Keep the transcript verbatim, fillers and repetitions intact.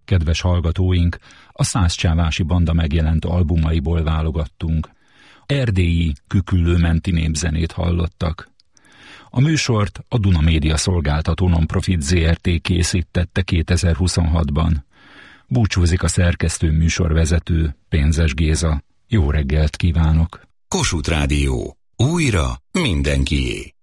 Kedves hallgatóink, a Szászcsávási Banda megjelent albumaiból válogattunk. Erdélyi küküllőmenti népzenét hallottak. A műsort a Duna Média Szolgáltató Nonprofit zé er té készítette kétezer-huszonhatban. Búcsúzik a szerkesztő műsorvezető, Pénzes Géza. Jó reggelt kívánok! Kossuth Rádió. Újra mindenkié.